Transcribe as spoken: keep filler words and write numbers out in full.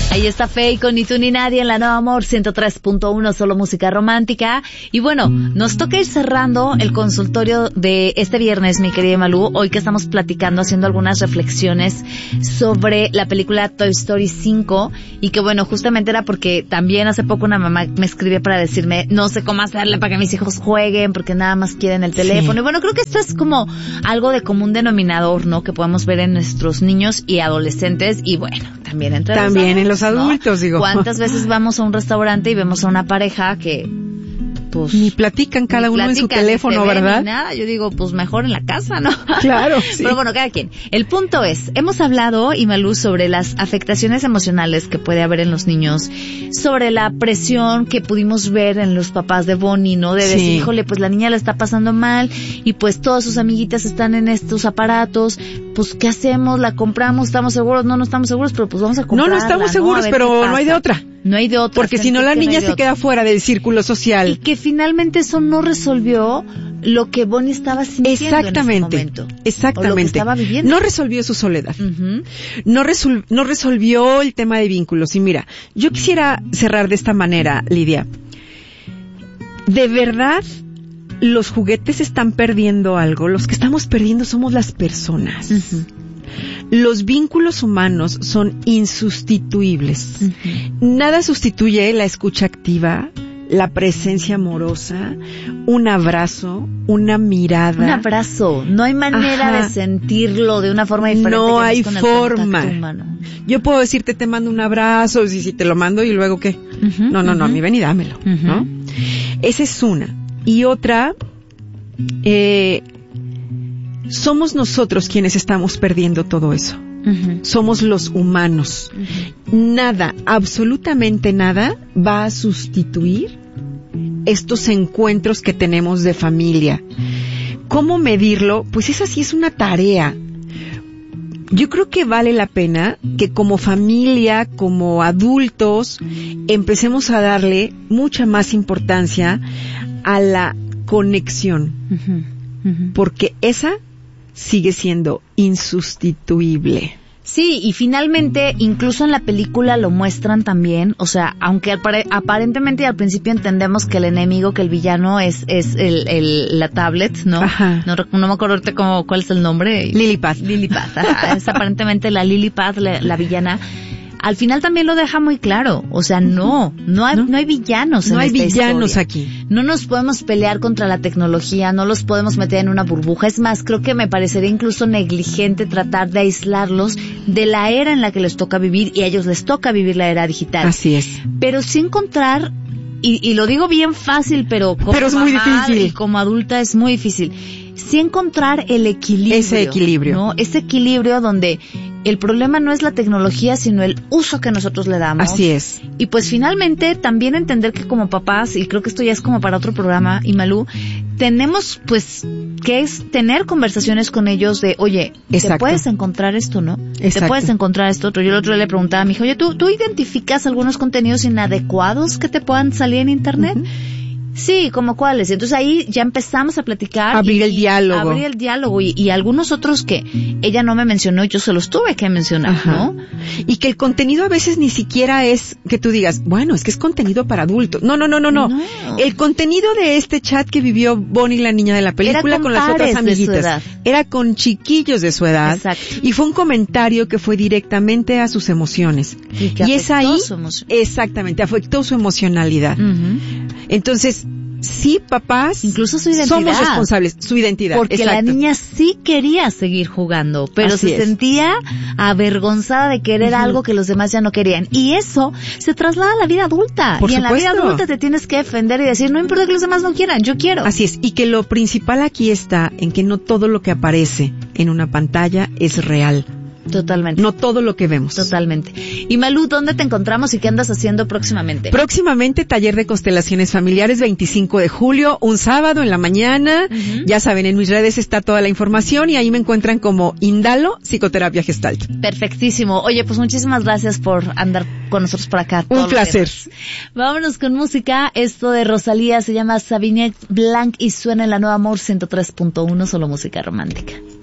Ahí está Faye con Ni tú ni nadie en la Nueva Amor ciento tres punto uno, solo música romántica. Y bueno, nos toca ir cerrando el consultorio de este viernes, mi querida Malú. Hoy que estamos platicando, haciendo algunas reflexiones sobre la película Toy Story cinco. Y que bueno, justamente era porque también hace poco una mamá me escribió para decirme, no sé cómo hacerle para que mis hijos jueguen, porque nada más quieren el teléfono. Sí. Y bueno, creo que esto es como algo de común denominador, ¿no? Que podemos ver en nuestros niños y adolescentes. Y bueno, también entre También los en los adultos, ¿no? Digo. ¿Cuántas veces vamos a un restaurante y vemos a una pareja que, pues... Ni platican cada ni uno platican, en su teléfono, ¿verdad? Ni nada. Yo digo, pues mejor en la casa, ¿no? Claro, sí. Pero bueno, cada quien. El punto es, hemos hablado, Imalú, sobre las afectaciones emocionales que puede haber en los niños, sobre la presión que pudimos ver en los papás de Bonnie, ¿no? De decir, sí. híjole, pues la niña la está pasando mal y pues todas sus amiguitas están en estos aparatos, pues ¿qué hacemos? ¿La compramos? ¿Estamos seguros? No, no estamos seguros, pero pues vamos a comprarla. No, no estamos seguros, ¿no? Pero no hay de otra. No hay de otra. Porque si no la niña no se queda fuera del círculo social. Y que finalmente eso no resolvió lo que Bonnie estaba sintiendo exactamente, en ese momento. Exactamente. O lo que estaba viviendo. No resolvió su soledad. Uh-huh. No, resol- no resolvió el tema de vínculos. Y mira, yo quisiera cerrar de esta manera, Lidia. De verdad, los juguetes están perdiendo algo. Los que estamos perdiendo somos las personas. Uh-huh. Los vínculos humanos son insustituibles. Uh-huh. Nada sustituye la escucha activa, la presencia amorosa, un abrazo, una mirada. Un abrazo. No hay manera Ajá. de sentirlo de una forma diferente. No que hay con forma. El humano. Yo puedo decirte, te mando un abrazo, y si te lo mando y luego qué. Uh-huh, no, no, uh-huh. no, a mí ven y dámelo, uh-huh. ¿no? Esa es una. Y otra, eh, somos nosotros quienes estamos perdiendo todo eso. Uh-huh. Somos los humanos. Uh-huh. Nada, absolutamente nada va a sustituir estos encuentros que tenemos de familia. ¿Cómo medirlo? Pues esa sí es una tarea. Yo creo que vale la pena que como familia, como adultos, empecemos a darle mucha más importancia a la conexión. Uh-huh. Uh-huh. Porque esa sigue siendo insustituible. Sí, y finalmente, incluso en la película lo muestran también, o sea, aunque apare- aparentemente al principio entendemos que el enemigo, que el villano es es el, el la tablet, ¿no? Ajá. No, no me acuerdo ahorita cómo, cuál es el nombre. Lilipad. Lilipad, ajá, es aparentemente la Lilipad, la, la villana. Al final también lo deja muy claro, o sea, no, no hay, no, no hay villanos en No hay esta villanos historia. aquí. No nos podemos pelear contra la tecnología, no los podemos meter en una burbuja. Es más, creo que me parecería incluso negligente tratar de aislarlos de la era en la que les toca vivir, y a ellos les toca vivir la era digital. Así es. Pero sí encontrar, y, y lo digo bien fácil, pero como pero es muy mamá difícil. Y como adulta es muy difícil. Sí encontrar el equilibrio. Ese equilibrio. ¿No? Ese equilibrio donde el problema no es la tecnología, sino el uso que nosotros le damos. Así es. Y pues finalmente también entender que como papás, y creo que esto ya es como para otro programa, Imalú, tenemos pues que es tener conversaciones con ellos de, oye, Exacto. te puedes encontrar esto, ¿no? Exacto. Te puedes encontrar esto otro. Yo el otro día le preguntaba a mi hija, oye, ¿tú, ¿tú identificas algunos contenidos inadecuados que te puedan salir en internet? Uh-huh. Sí, ¿como cuáles? Entonces ahí ya empezamos a platicar. Abrir y, el diálogo. Abrir el diálogo y, y algunos otros que ella no me mencionó y yo se los tuve que mencionar, Ajá. ¿no? Y que el contenido a veces ni siquiera es que tú digas, bueno, es que es contenido para adultos. No, no, no, no, no. no. El contenido de este chat que vivió Bonnie, la niña de la película, con, con las otras amiguitas, era con chiquillos de su edad. Exacto. Y fue un comentario que fue directamente a sus emociones. Y, que y es ahí, su emoción. Exactamente, afectó su emocionalidad. Uh-huh. Entonces, sí, papás, incluso su identidad. Somos responsables, su identidad. Porque exacto. la niña sí quería seguir jugando, pero Así se es. sentía avergonzada de querer uh-huh. algo que los demás ya no querían. Y eso se traslada a la vida adulta. Por y supuesto. En la vida adulta te tienes que defender y decir, no importa que los demás no quieran, yo quiero. Así es. Y que lo principal aquí está en que no todo lo que aparece en una pantalla es real. Totalmente. No todo lo que vemos. Totalmente. Y Malú, ¿dónde te encontramos y qué andas haciendo próximamente? Próximamente, taller de constelaciones familiares, veinticinco de julio, un sábado en la mañana. Uh-huh. Ya saben, en mis redes está toda la información y ahí me encuentran como Indalo Psicoterapia Gestalt. Perfectísimo. Oye, pues muchísimas gracias por andar con nosotros por acá. Un placer. Vámonos con música. Esto de Rosalía se llama Sabinet Blanc y suena en la Nueva Amor ciento tres punto uno, solo música romántica.